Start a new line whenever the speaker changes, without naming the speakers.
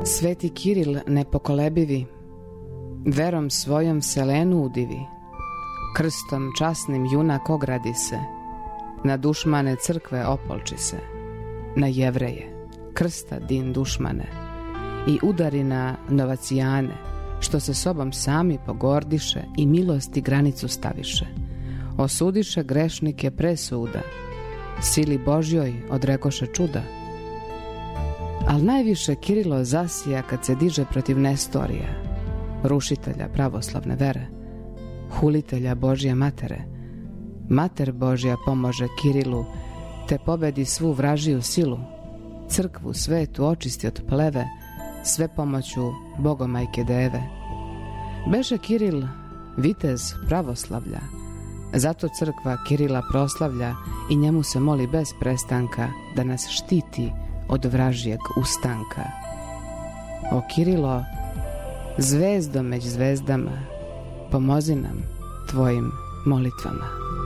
Sveti Kiril nepokolebivi, verom svojom Selenu udivi, krstom časnim junak ogradi se, na dušmane crkve opolči se, na Jevreje, krsta din dušmane, i udari na novacijane, što se sobom sami pogordiše i milosti granicu staviše, osudiše grešnike presuda, sili Božjoj odrekoše čuda. Al najviše Kirilo zasija kad se diže protiv Nestorija, rušitelja pravoslavne vere, hulitelja Božje matere. Mater Božja pomože Kirilu, te pobedi svu vražiju silu, crkvu svetu očisti od pleve, sve pomoću Bogomajke Deve. Beše Kiril vitez pravoslavlja, zato crkva Kirila proslavlja i njemu se moli bez prestanka da nas štiti od vražijeg ustanka. O Kirilo, zvezdo među zvezdama, pomozi nam tvojim molitvama.